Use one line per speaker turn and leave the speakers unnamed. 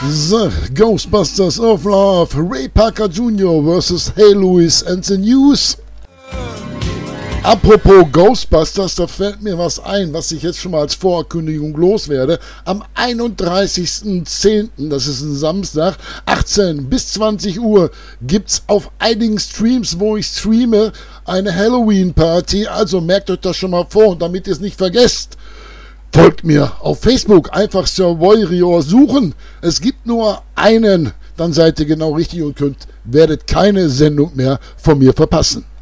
The Ghostbusters of Love, Ray Parker Jr. vs. Hey Lewis and the News. Apropos Ghostbusters, da fällt mir was ein, was ich jetzt schon mal als Vorankündigung loswerde. Am 31.10., das ist ein Samstag, 18 bis 20 Uhr, gibt's auf einigen Streams, wo ich streame, eine Halloween-Party. Also merkt euch das schon mal vor, und damit ihr es nicht vergesst, folgt mir auf Facebook, einfach Sir Voirior suchen. Es gibt nur einen, dann seid ihr genau richtig und werdet keine Sendung mehr von mir verpassen.